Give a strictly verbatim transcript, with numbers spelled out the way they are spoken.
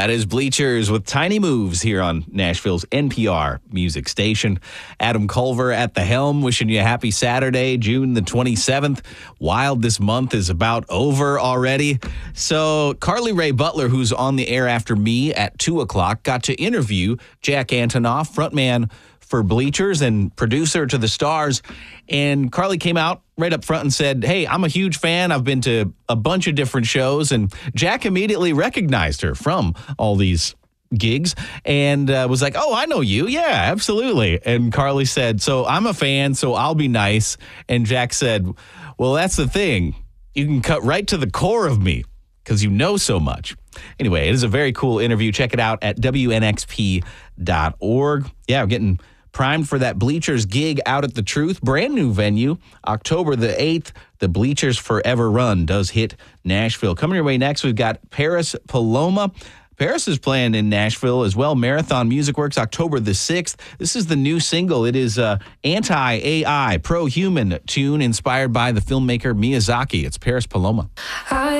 That is Bleachers with Tiny Moves here on Nashville's N P R music station. Adam Culver at the helm, wishing you a happy Saturday, June the twenty-seventh. Wild, this month is about over already. So Carly Rae Butler, who's on the air after me at two o'clock, got to interview Jack Antonoff, frontman for Bleachers and producer to the Stars. And Carly came out right up front and said, hey, I'm a huge fan. I've been to a bunch of different shows. And Jack immediately recognized her from all these gigs and uh, was like, oh, I know you. Yeah, absolutely. And Carly said, so I'm a fan, so I'll be nice. And Jack said, well, that's the thing. You can cut right to the core of me because you know so much. Anyway, it is a very cool interview. Check it out at W N X P dot org. Yeah, I'm getting primed for that Bleachers gig out at the Truth. Brand new venue, October the eighth. The Bleachers Forever Run does hit Nashville. Coming your way next, we've got Paris Paloma. Paris is playing in Nashville as well. Marathon Music Works, October the sixth. This is the new single. It is a anti-A I, pro-human tune inspired by the filmmaker Miyazaki. It's Paris Paloma. I